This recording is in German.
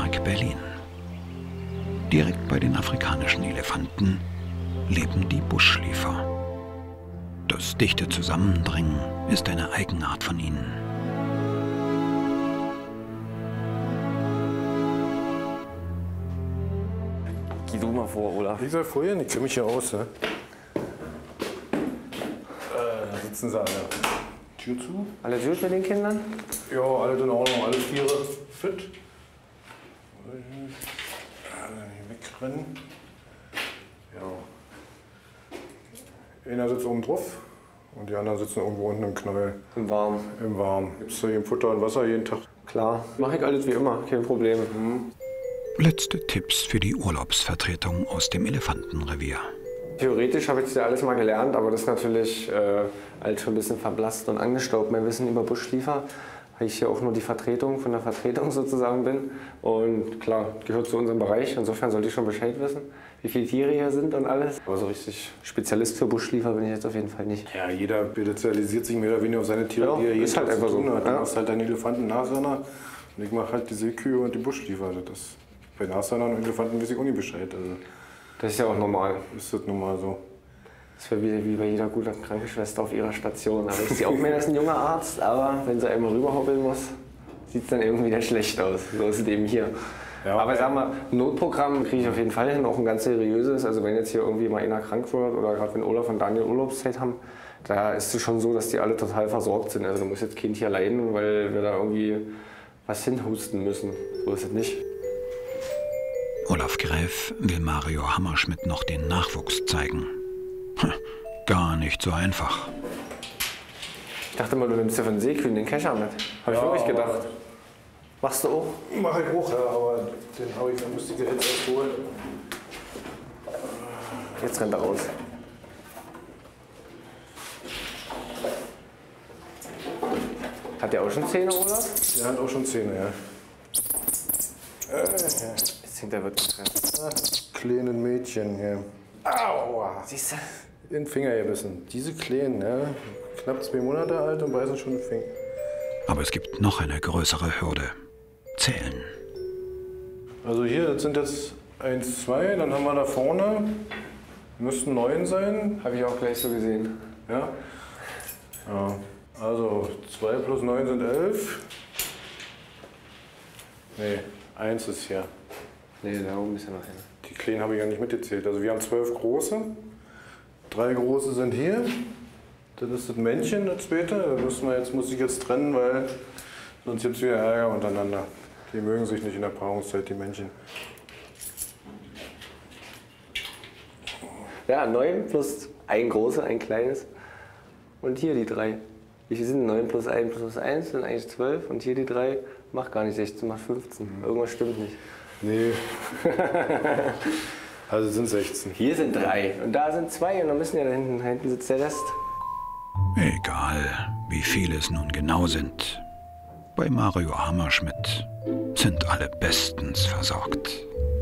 Nationalpark Berlin. Direkt bei den afrikanischen Elefanten leben die Buschschläfer. Das dichte Zusammendrängen ist eine Eigenart von ihnen. Geh du mal vor, Olaf. Ich soll vorhin, ich kenne mich hier aus. Ne? Da sitzen sie alle. Tür zu. Alles gut mit den Kindern? Ja, alle in Ordnung, alle Viere fit. Wegrennen. Ja. Einer sitzt oben drauf und die anderen sitzen irgendwo unten im Knäuel. Im Warmen. Im Warmen. Gibst du ihm Futter und Wasser jeden Tag? Klar, mache ich alles wie immer, kein Problem. Letzte Tipps für die Urlaubsvertretung aus dem Elefantenrevier. Theoretisch habe ich das ja alles mal gelernt, aber das ist natürlich alles schon ein bisschen verblasst und angestaubt. Mein Wissen über Buschschläfer, weil ich hier auch nur die Vertretung von der Vertretung sozusagen bin. Und klar, gehört zu unserem Bereich. Insofern sollte ich schon Bescheid wissen, wie viele Tiere hier sind und alles. Aber so richtig Spezialist für Buschschläfer bin ich jetzt auf jeden Fall nicht. Ja, jeder spezialisiert sich mehr oder weniger auf seine Tiere, Ja, die er jeden ist halt Tag einfach zu tun so. hat. Ja. Du machst halt deine Elefanten, Nashörner und ich mache halt die Seekühe und die Buschschläfer. Das bei Nashörnern und Elefanten weiß ich auch nicht Bescheid. Also Das ist ja auch normal. ist das nun mal so. Das wäre wie bei jeder guten Krankenschwester auf ihrer Station. Aber ich sehe auch mehr als ein junger Arzt, aber wenn sie einmal rüberhoppeln muss, sieht es dann irgendwie wieder schlecht aus. So ist es eben hier. Ja, aber sag mal, ein Notprogramm kriege ich auf jeden Fall hin, auch ein ganz seriöses. Also wenn jetzt hier irgendwie mal einer krank wird oder gerade wenn Olaf und Daniel Urlaubszeit haben, da ist es schon so, dass die alle total versorgt sind. Also da muss jetzt kein Tier leiden, weil wir da irgendwie was hinhusten müssen. So ist es nicht. Olaf Gräf will Mario Hammerschmidt noch den Nachwuchs zeigen. Gar nicht so einfach. Ich dachte mal, du nimmst ja von Seekühen den Kescher mit. Habe ich wirklich gedacht. Machst du auch? Mach ich auch, ja, aber den habe ich, dann müsste ich jetzt erst holen. Jetzt rennt er raus. Hat der auch schon Zähne, Olaf? Der hat auch schon Zähne, ja. Jetzt hängt er wirklich drin. Kleinen Mädchen hier. Aua! Siehst du? In den Finger gebissen. Diese Kleinen, ja, knapp 2 Monate alt und beißen schon den Finger. Aber es gibt noch eine größere Hürde. Zählen. Also hier, das sind jetzt 1, 2, dann haben wir da vorne, müssten 9 sein. Habe ich auch gleich so gesehen. Ja. Ja. Also 2 plus 9 sind 11. Nee, 1 ist hier. Nee, da oben ist ja noch einer. Die Kleinen habe ich ja nicht mitgezählt. Also wir haben 12 große. 3 große sind hier. Dann ist das Männchen, das zweite. Das muss ich jetzt trennen, weil sonst gibt es wieder Ärger untereinander. Die mögen sich nicht in der Paarungszeit, die Männchen. Ja, 9 plus ein großes, ein kleines. Und hier die 3. Wie viel sind 9 plus 1 plus 1? Sind eigentlich 12. Und hier die 3 macht gar nicht 16, macht 15. Irgendwas stimmt nicht. Nee. Also sind 16. Hier sind 3 und da sind 2 und dann müssen ja da hinten sitzt der Rest. Egal, wie viele es nun genau sind. Bei Mario Hammerschmidt sind alle bestens versorgt.